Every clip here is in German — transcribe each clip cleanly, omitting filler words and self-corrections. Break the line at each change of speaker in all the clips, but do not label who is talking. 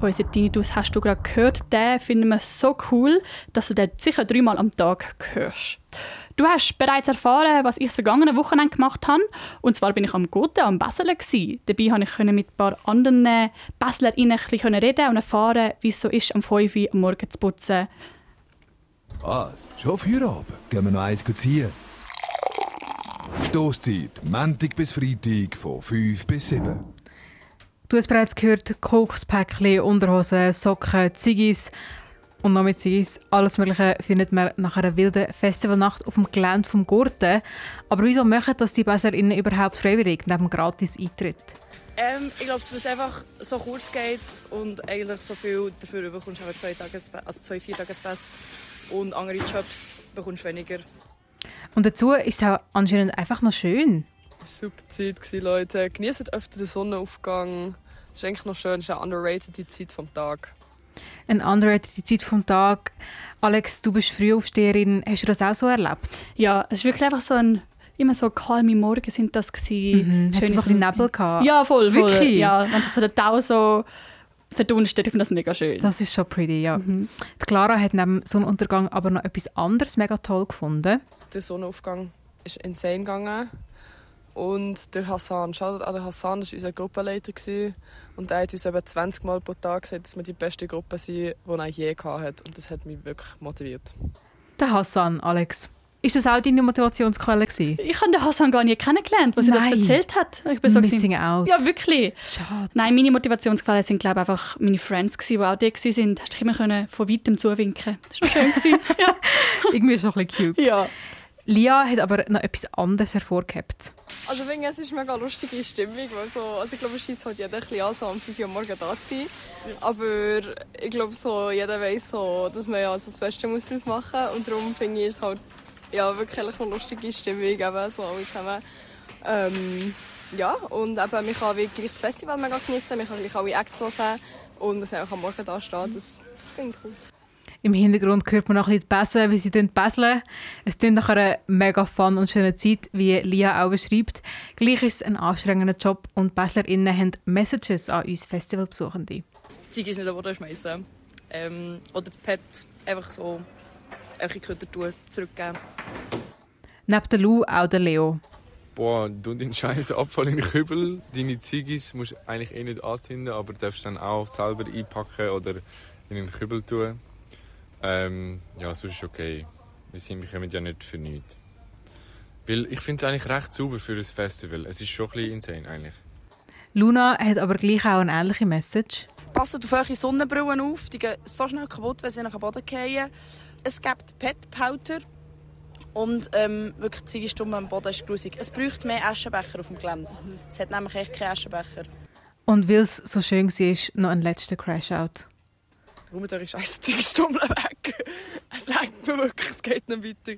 Unser Tinnitus hast du gerade gehört. Den finden wir so cool, dass du den sicher 3-mal am Tag hörst. Du hast bereits erfahren, was ich das vergangene Wochenende gemacht habe. Und zwar bin ich am Gurten, am Baselen. Dabei konnte ich mit ein paar anderen Baslerinnen ein bisschen reden und erfahren, wie es so ist, am 5 Uhr am Morgen zu putzen.
Was? Schon Feierabend? Gehen wir noch eins ziehen? Stosszeit, Montag bis Freitag von 5 bis 7.
Du hast bereits gehört, Kokspäckchen, Unterhosen, Socken, Ziggis und noch mit Ziggis. Alles Mögliche findet man nach einer wilden Festivalnacht auf dem Gelände vom Gurten. Aber wieso machen das die BaslerInnen überhaupt freiwillig, neben gratis Eintritt?
Ich glaube, weil es einfach so kurz geht und eigentlich so viel dafür bekommst du 2 4-Tages-Pass und andere Jobs bekommst du weniger.
Und dazu ist es auch anscheinend einfach noch schön.
Es war eine super Zeit, Leute. Genießt öfter den Sonnenaufgang. Es ist eigentlich noch schön, es ist eine underrated Zeit vom Tag.
Eine underrated Zeit vom Tag. Alex, du bist Frühaufsteherin. Hast du das auch so erlebt?
Ja, es ist wirklich einfach so immer so kalme Morgen sind das gewesen.
Hast du so ein bisschen Nebel gehabt?
Ja, voll.
Wirklich?
Ja, wenn sich so der Tau so verdunstet, ich finde das mega schön.
Das ist schon pretty, ja. Die Clara hat neben Sonnenuntergang aber noch etwas anderes mega toll gefunden.
Der Sonnenaufgang ist insane gegangen. Und der Hassan, schaut an, der Hassan war unser Gruppenleiter. Und er hat uns eben 20 Mal pro Tag gesagt, dass wir die beste Gruppe sind, die er je hatte. Und das hat mich wirklich motiviert.
Der Hassan, Alex. Ist das auch deine Motivationsquelle gewesen?
Ich habe den Hassan gar nicht kennengelernt, was er das erzählt hat. Ich bin so
Missing out.
Ja, wirklich.
Schade.
Nein, meine Motivationsquellen sind, glaube ich, einfach meine Friends, die auch die waren. Hast du immer von weitem zuwinken. Das war schön. Ja.
Irgendwie schon ein bisschen cute.
Ja.
Lia hat aber noch etwas anderes hervorgehoben.
Also es ist eine mega lustige Stimmung. Also ich glaube, es scheisst halt jeder ein bisschen an, so am 5 Uhr morgens da zu sein. Aber ich glaube, so, jeder weiss, so, dass man ja so das Beste muss daraus machen muss. Und darum finde ich es halt ja, wirklich eine lustige Stimmung. Eben, so alle zusammen. Ja, und eben, man kann wirklich das Festival mega geniessen, man kann gleich alle Acts hören und man muss auch am Morgen da stehen. Das finde ich cool.
Im Hintergrund hört man noch ein bisschen die Bässe, wie sie bässeln. Es klingt nach einer mega fun und schönen Zeit, wie Lia auch beschreibt. Gleich ist es ein anstrengender Job und BaslerInnen haben Messages an uns Festivalbesuchende.
Die Ziggis nicht an den Boden schmeißen. Oder das Pet einfach so ein bisschen zurückgeben.
Neben der Lou auch der Leo.
Boah, du deinen scheiß Abfall in den Kübel. Deine Ziggis musst du eigentlich nicht anzünden, aber darfst dann auch selber einpacken oder in den Kübel tun. Ja, sonst ist okay. Wir kommen ja nicht für nichts. Weil ich finde es eigentlich recht sauber für ein Festival. Es ist schon ein bisschen insane eigentlich.
Luna hat aber gleich auch eine ähnliche Message.
Passt auf eure Sonnenbrillen auf, die gehen so schnell kaputt, wenn sie nach dem Boden fallen. Es gibt Pet-Powder und wirklich die Ziegelstumme am Boden ist grusig. Es braucht mehr Aschenbecher auf dem Gelände. Es hat nämlich echt keine Aschenbecher.
Und weil es so schön war, noch ein letzter Crash-Out.
Räumt eure scheiß Ziegelstummel weg. Es lenkt mir wirklich, es geht nicht weiter.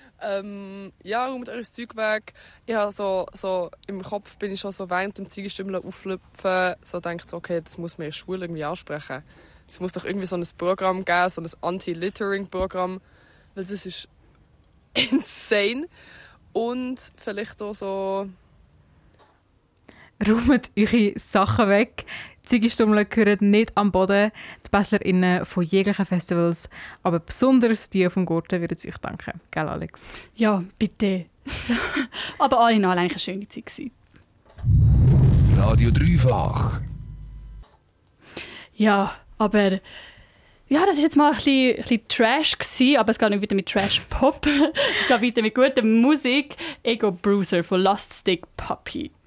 Ja, räumt eure Zeug weg. Ja, so im Kopf bin ich schon so während dem Ziegelstummel auflüpfen, so denkt, okay, das muss man in der Schule irgendwie ansprechen. Es muss doch irgendwie so ein Programm geben, so ein Anti-Littering-Programm, weil das ist insane. Und vielleicht auch so...
Räumt eure Sachen weg. Die Ziegelstummel gehören nicht am Boden. Die BaslerInnen von jeglichen Festivals, aber besonders die vom Gurten, würden sich danken. Gell, Alex?
Ja, bitte. Aber alle in allem eigentlich eine schöne Zeit gewesen.
Radio Dreifach.
Ja, aber... Ja, das war jetzt mal ein bisschen Trash gewesen, aber es geht nicht weiter mit Trash-Pop. Es geht weiter mit guter Musik. Ego Bruiser von Last Stick Puppy.